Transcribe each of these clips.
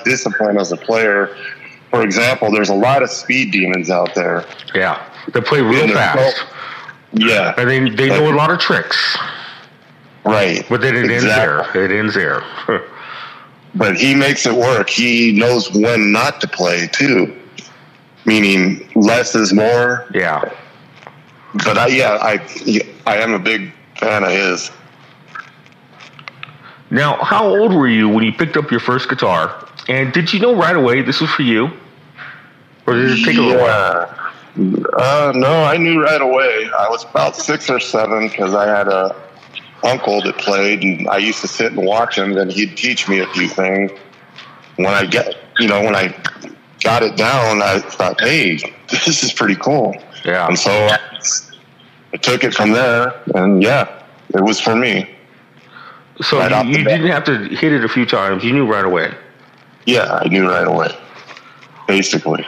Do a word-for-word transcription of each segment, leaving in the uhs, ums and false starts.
discipline as a player. For example, there's a lot of speed demons out there. Yeah, they play real fast. So, yeah. And they, they know a lot of tricks. Right. But then it exactly. ends there. It ends there. But he makes it work. He knows when not to play, too. Meaning less is more. Yeah. But I, yeah, I, I am a big fan of his. Now, how old were you when you picked up your first guitar? And did you know right away this was for you? Or did it take yeah. a little while? Uh, no, I knew right away. I was about six or seven because I had a uncle that played, and I used to sit and watch him, and he'd teach me a few things. When I get, you know, when I got it down, I thought, hey, this is pretty cool. Yeah. And so I, I took it from there, and yeah, it was for me. So right you, you didn't have to hit it a few times. You knew right away. Yeah, I knew right away, basically.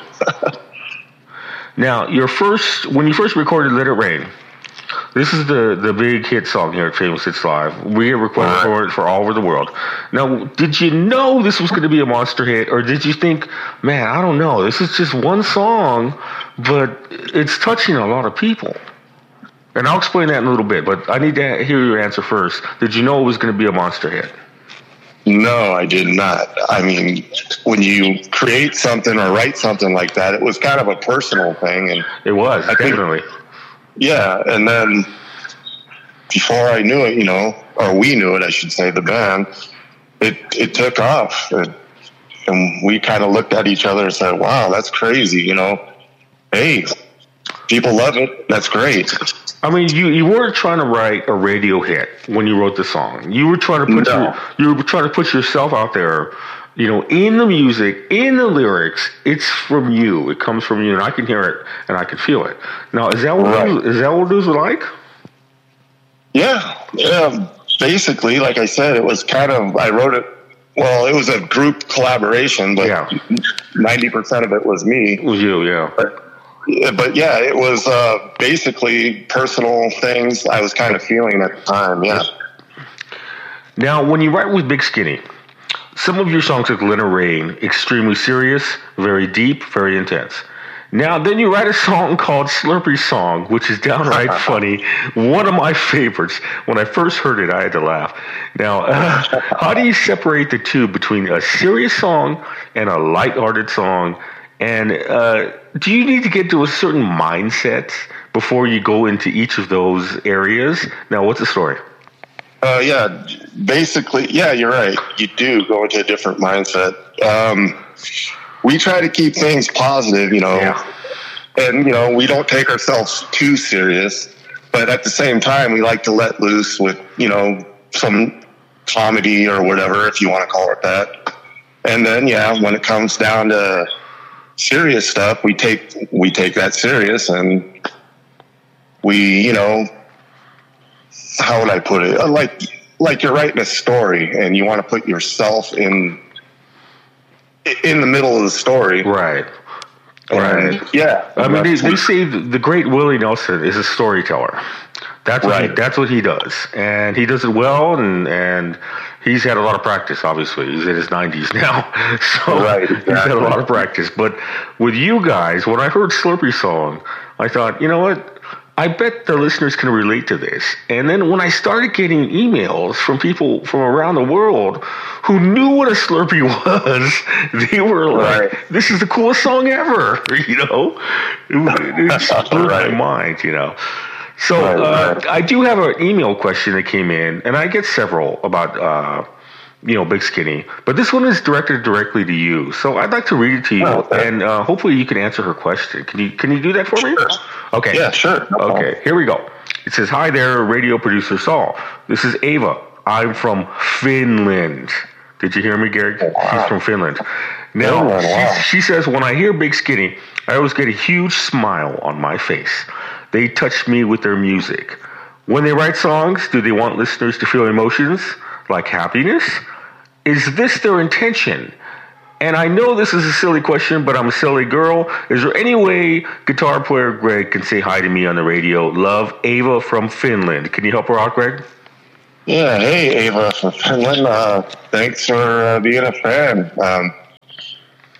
Now, your first, when you first recorded Let It Rain, this is the, the big hit song here at Famous Hits Live. We get recorded right. for it for all over the world. Now, did you know this was going to be a monster hit, or did you think, man, I don't know, this is just one song, but it's touching a lot of people? And I'll explain that in a little bit, but I need to hear your answer first. Did you know it was going to be a monster hit? No, I did not. I mean, when you create something or write something like that, it was kind of a personal thing. And it was, I definitely. Think, yeah, and then before I knew it, you know, or we knew it, I should say, the band, it, it took off. It, and we kind of looked at each other and said, wow, that's crazy, you know. Hey, people love it. That's great. I mean, you, you weren't trying to write a radio hit when you wrote the song. You were trying to put no. your, you were trying to put yourself out there, you know, in the music, in the lyrics. It's from you. It comes from you, and I can hear it and I can feel it. Now, is that what right. it was, is that what it was like? Yeah, yeah. Basically, like I said, it was kind of. I wrote it. Well, it was a group collaboration, but yeah. ninety percent of it was me. It was you, yeah. But, But yeah, it was uh, basically personal things I was kind of feeling at the time. Yeah. Now, when you write with Big Skinny, some of your songs like Let It Rain, extremely serious, very deep, very intense. Now, then you write a song called Slurpee Song, which is downright funny. One of my favorites. When I first heard it, I had to laugh. Now, uh, how do you separate the two between a serious song and a lighthearted song? And uh, do you need to get to a certain mindset before you go into each of those areas? Now, what's the story? Uh, yeah, basically, yeah, you're right. You do go into a different mindset. Um, we try to keep things positive, you know, yeah. and, you know, we don't take ourselves too serious. But at the same time, we like to let loose with, you know, some comedy or whatever, if you want to call it that. And then, yeah, when it comes down to serious stuff, we take we take that serious, and we, you know, how would I put it? Like like you're writing a story, and you want to put yourself in in the middle of the story, right? And right. Yeah. I mean, they, they say the great Willie Nelson is a storyteller. That's what right. he, that's what he does, and he does it well, and and he's had a lot of practice. Obviously, he's in his nineties now, so right, exactly. he's had a lot of practice. But with you guys, when I heard Slurpee Song, I thought, you know what? I bet the listeners can relate to this. And then when I started getting emails from people from around the world who knew what a Slurpee was, they were like, right. "This is the coolest song ever!" You know, it, it just blew right. my mind. You know. So right, uh, right. I do have an email question that came in, and I get several about, uh, you know, Big Skinny. But this one is directed directly to you. So I'd like to read it to you, oh, okay. and uh, hopefully you can answer her question. Can you can you do that for sure. me? Okay. Yeah, sure. No okay, problem. Here we go. It says, "Hi there, radio producer Saul. This is Ava. I'm from Finland." Did you hear me, Gary? Oh, wow. She's from Finland. Now, Finland, wow. she, she says, "When I hear Big Skinny, I always get a huge smile on my face. They touch me with their music. When they write songs, do they want listeners to feel emotions like happiness? Is this their intention? And I know this is a silly question, but I'm a silly girl. Is there any way guitar player Greg can say hi to me on the radio? Love, Ava from Finland." Can you help her out, Greg? Yeah, hey, Ava from Finland. Uh, thanks for uh, being a fan. Um,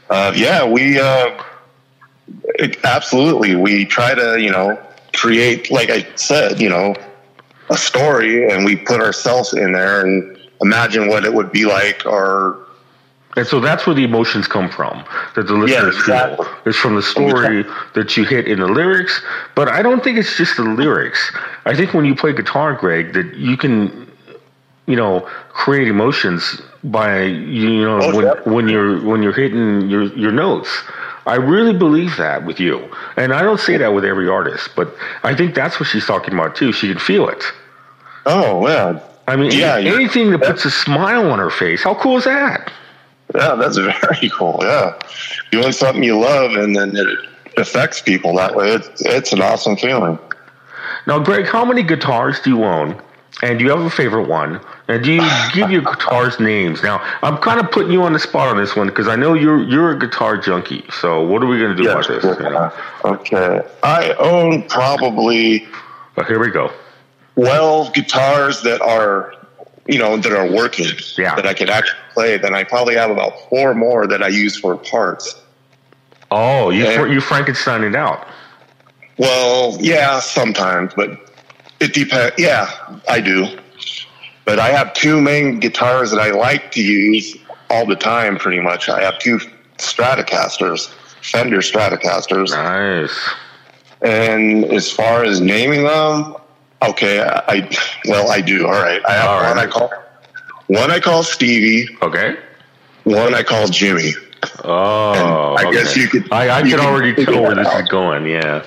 Uh, yeah, we uh, it, absolutely. We try to, you know, create, like I said, you know, a story, and we put ourselves in there and imagine what it would be like, or. And so that's where the emotions come from, that the listeners Yeah, exactly. feel. It's from the story that you hit in the lyrics, but I don't think it's just the lyrics. I think when you play guitar, Greg, that you can, you know, create emotions by, you know, Oh, when, definitely. when you're when you're hitting your, your notes. I really believe that with you. And I don't say that with every artist, but I think that's what she's talking about too. She can feel it. Oh, yeah. I mean, Yeah, any- you're- anything that puts a smile on her face, how cool is that? Yeah, that's very cool. Yeah. Doing something you love, and then it affects people that way. It's, it's an awesome feeling. Now, Greg, how many guitars do you own? And do you have a favorite one? And do you give your guitars names? Now, I'm kind of putting you on the spot on this one because I know you're you're a guitar junkie. So what are we going to do Yeah, about this? You know? Okay. I own probably But here we go. twelve guitars that are, you know, that are working, Yeah. that I can actually play. Then I probably have about four more that I use for parts. Oh, you Yeah. you Frankenstein it out. Well, yeah, sometimes, but it depends. Yeah, I do. But I have two main guitars that I like to use all the time, pretty much. I have two Stratocasters, Fender Stratocasters. Nice. And as far as naming them, okay, I well, I do. All right, I have All one right. I call one I call Stevie, Okay. one I call Jimmy. Oh, And I guess okay. you could- I, I you can can already figure tell where that this is out. going. Yeah.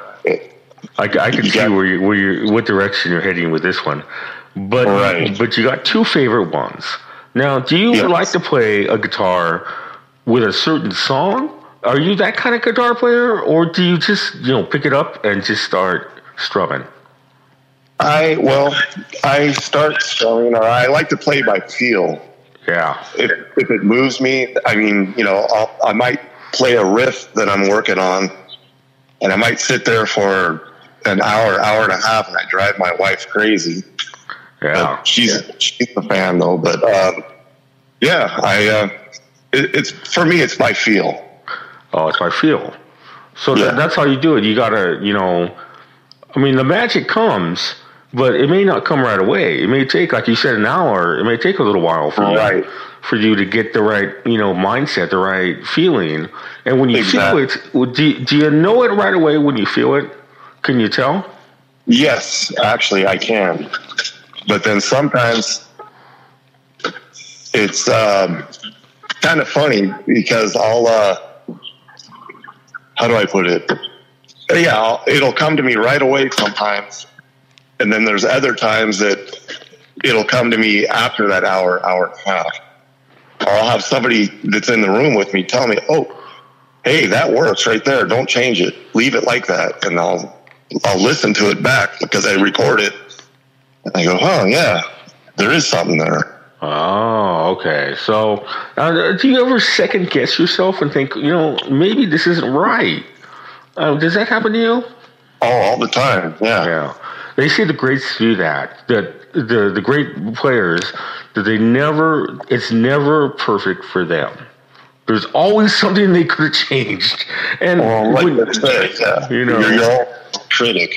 I, I can You see got- where you where you what direction you're heading with this one, but Right. but you got two favorite ones. Now, do you Yes. like to play a guitar with a certain song? Are you that kind of guitar player, or do you just you know pick it up and just start strumming? I well, I start strumming, or I like to play by feel. Yeah, If if it moves me, I mean, you know, I'll, I might play a riff that I'm working on, and I might sit there for an hour, hour and a half, and I drive my wife crazy. yeah. But she's she's a fan though. But um, yeah, I uh, it, it's for me, it's by feel. Oh, it's by feel. So th- Yeah. that's how you do it. You gotta, you know, I mean, the magic comes, but it may not come right away. It may take, like you said, an hour. It may take a little while for Right. you for you to get the right, you know, mindset, the right feeling. And when you Exactly. feel it, well, do do you know it right away when you feel it? Can you tell? Yes, actually, I can. But then sometimes it's um, kind of funny because I'll, uh, how do I put it? Yeah, I'll, it'll come to me right away sometimes. And then there's other times that it'll come to me after that hour, hour and a half. Or I'll have somebody that's in the room with me tell me, oh, hey, that works right there. Don't change it. Leave it like that. And I'll I'll listen to it back because I record it. And I go, oh, yeah, there is something there. Oh, okay. So, uh, do you ever second guess yourself and think, you know, maybe this isn't right? Uh, does that happen to you? Oh, all the time. Yeah. Yeah, they say the greats do that. That the the great players that they never, it's never perfect for them. There's always something they could have changed. And Well, like when- I said, yeah, You know. you're your own critic.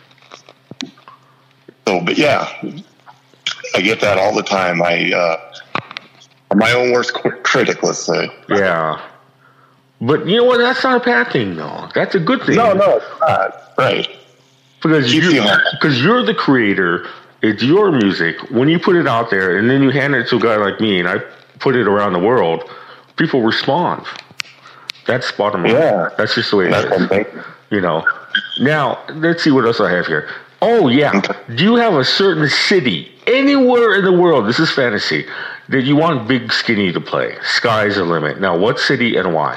So, but yeah, I get that all the time. I, uh, I'm my own worst qu- critic, let's say. yeah, but you know what? That's not a bad thing, though. That's a good thing. No, no, it's not. Right. because Keep you you humble. because you're the creator. It's your music. When you put it out there, and then you hand it to a guy like me, and I put it around the world, people respond. That's bottom line. Yeah. That's just the way it That's is. what I'm thinking. You know. Now, let's see what else I have here. Oh, yeah. Do you have a certain city anywhere in the world? This is fantasy that you want Big Skinny to play. Sky's the limit. Now, what city and why?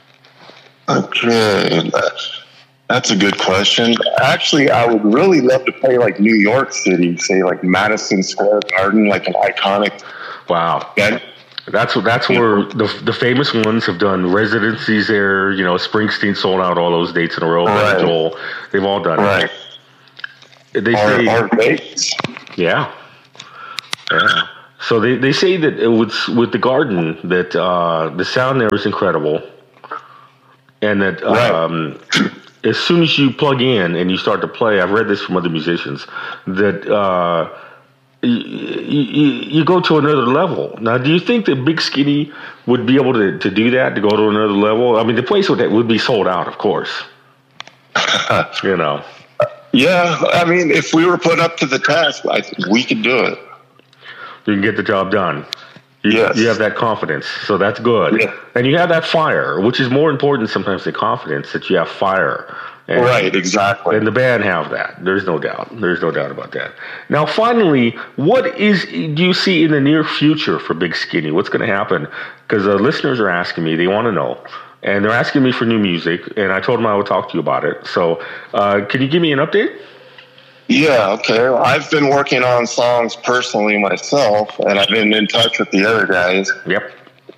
Okay. That's a good question. Actually, I would really love to play like New York City, say like Madison Square Garden, like an iconic Wow. event. That's that's where the the famous ones have done residencies there. You know, Springsteen sold out all those dates in a row. Right. Billy Joel, they've all done Right. it. They Or, say, or Vegas. yeah, yeah. So they, they say that it was with the Garden that uh, the sound there is incredible, and that um, right. as soon as you plug in and you start to play, I've read this from other musicians, that uh, you, you, you go to another level. Now, do you think that Big Skinny would be able to, to do that, to go to another level? I mean, the place would, would be sold out, of course. You know. Yeah, I mean, if we were put up to the task, I think we could do it. You can get the job done. You, yes. you have that confidence, so that's good. Yeah. And you have that fire, which is more important sometimes than confidence, that you have fire. And, right, exactly. And the band have that. There's no doubt. There's no doubt about that. Now, finally, what is do you see in the near future for Big Skinny? What's going to happen? Because uh, listeners are asking me. They want to know. And they're asking me for new music, and I told them I would talk to you about it. So uh, can you give me an update? Yeah, okay. I've been working on songs personally myself, and I've been in touch with the other guys. Yep.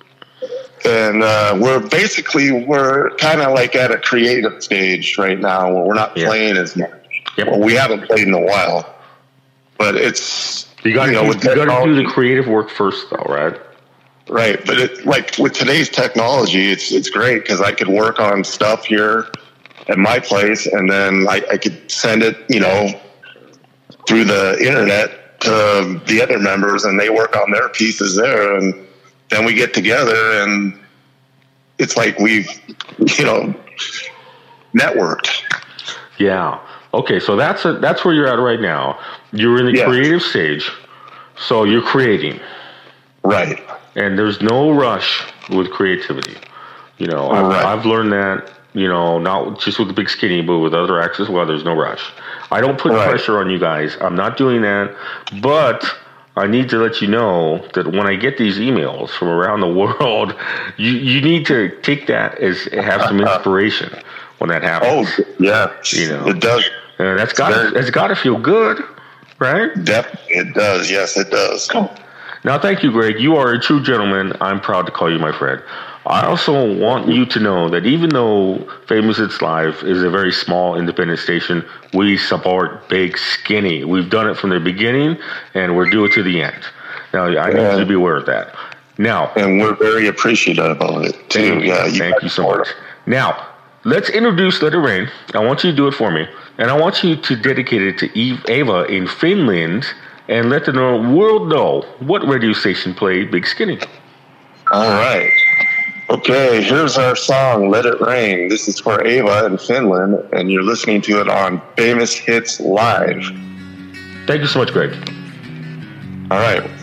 And uh, we're basically, we're kind of like at a creative stage right now where we're not yep. playing as much. Yep. Well, we haven't played in a while. But it's, you got you know, to do the creative work first, though, right? Right. But it, like with today's technology, it's it's great because I could work on stuff here at my place, and then I, I could send it, you know, through the internet to the other members, and they work on their pieces there, and then we get together, and it's like we've, you know, networked. Yeah. Okay. So that's a, that's where you're at right now. You're in the yeah. creative stage, so you're creating. Right. And there's no rush with creativity. You know, I've, right. I've learned that. You know, not just with the Big Skinny, but with other acts as well. There's no rush. I don't put right. pressure on you guys. I'm not doing that. But I need to let you know that when I get these emails from around the world, you, you need to take that as have some inspiration when that happens. Oh, yeah. You know, it does. And that's got it's got to feel good, right? Definitely, it does. Yes, it does. Now, thank you, Greg. You are a true gentleman. I'm proud to call you my friend. I also want you to know that even though Famous Hits Live is a very small independent station, we support Big Skinny. We've done it from the beginning, and we're doing it to the end. Now, I need you to be aware of that. Now, and we're very appreciative of it, too. Thank you, yeah, you thank you so much. Now, let's introduce Let It Rain. I want you to do it for me, and I want you to dedicate it to Eve, Ava in Finland, and let the world know what radio station played Big Skinny. All right. Okay, here's our song, Let It Rain. This is for Ava in Finland, and you're listening to it on Famous Hits Live. Thank you so much, Greg. All right.